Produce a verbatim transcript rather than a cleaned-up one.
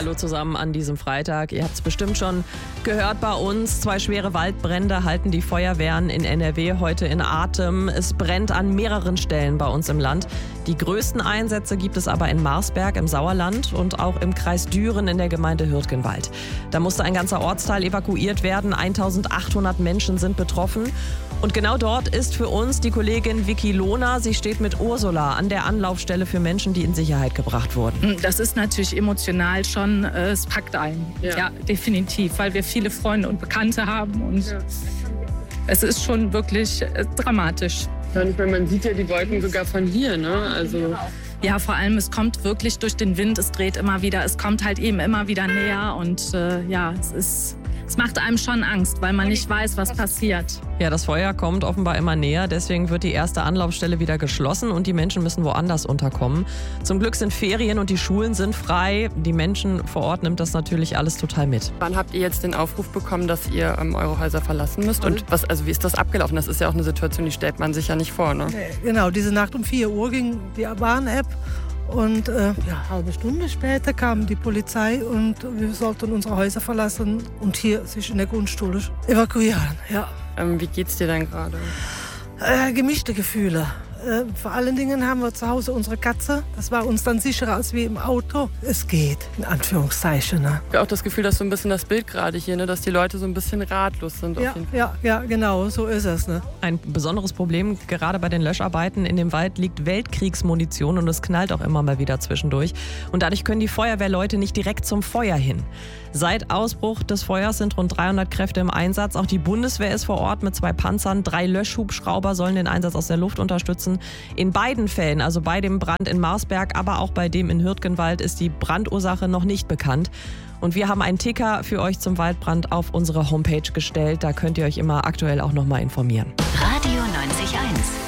Hallo zusammen an diesem Freitag. Ihr habt es bestimmt schon gehört bei uns. Zwei schwere Waldbrände halten die Feuerwehren in N R W heute in Atem. Es brennt an mehreren Stellen bei uns im Land. Die größten Einsätze gibt es aber in Marsberg im Sauerland und auch im Kreis Düren in der Gemeinde Hürtgenwald. Da musste ein ganzer Ortsteil evakuiert werden. eintausendachthundert Menschen sind betroffen. Und genau dort ist für uns die Kollegin Vicky Lohner. Sie steht mit Ursula an der Anlaufstelle für Menschen, die in Sicherheit gebracht wurden. Das ist natürlich emotional schon, äh, es packt einen. Ja. ja, definitiv, weil wir viele Freunde und Bekannte haben. Und ja. es ist schon wirklich äh, dramatisch. Ja, ich meine, man sieht ja die Wolken sogar von hier, ne? Also ja, vor allem, es kommt wirklich durch den Wind, es dreht immer wieder, es kommt halt eben immer wieder näher und äh, ja, es ist... Es macht einem schon Angst, weil man nicht weiß, was passiert. Ja, das Feuer kommt offenbar immer näher. Deswegen wird die erste Anlaufstelle wieder geschlossen und die Menschen müssen woanders unterkommen. Zum Glück sind Ferien und die Schulen sind frei. Die Menschen vor Ort nimmt das natürlich alles total mit. Wann habt ihr jetzt den Aufruf bekommen, dass ihr ähm, eure Häuser verlassen müsst? Und was, also wie ist das abgelaufen? Das ist ja auch eine Situation, die stellt man sich ja nicht vor, ne? Genau, diese Nacht um vier Uhr ging die Warn-App. Und äh, ja, eine halbe Stunde später kam die Polizei und wir sollten unsere Häuser verlassen und hier sich in der Grundschule evakuieren. Ja. Ähm, wie geht's dir denn gerade? Äh, gemischte Gefühle. Äh, vor allen Dingen haben wir zu Hause unsere Katze. Das war uns dann sicherer als wie im Auto. Es geht, in Anführungszeichen. Ne? Ich habe auch das Gefühl, dass so ein bisschen das Bild gerade hier, ne, dass die Leute so ein bisschen ratlos sind. Ja, auf jeden Fall. ja, ja, genau, so ist es. Ne? Ein besonderes Problem gerade bei den Löscharbeiten in dem Wald liegt Weltkriegsmunition und es knallt auch immer mal wieder zwischendurch. Und dadurch können die Feuerwehrleute nicht direkt zum Feuer hin. Seit Ausbruch des Feuers sind rund dreihundert Kräfte im Einsatz. Auch die Bundeswehr ist vor Ort mit zwei Panzern. Drei Löschhubschrauber sollen den Einsatz aus der Luft unterstützen. In beiden Fällen, also bei dem Brand in Marsberg, aber auch bei dem in Hürtgenwald, ist die Brandursache noch nicht bekannt. Und wir haben einen Ticker für euch zum Waldbrand auf unsere Homepage gestellt. Da könnt ihr euch immer aktuell auch noch mal informieren. Radio neunzig Komma eins